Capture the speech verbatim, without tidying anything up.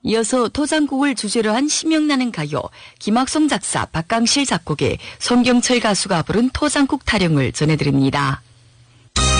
이어서 토장국을 주제로 한 심형나는 가요, 김학송 작사, 박강실 작곡의 송경철 가수가 부른 토장국 타령을 전해드립니다.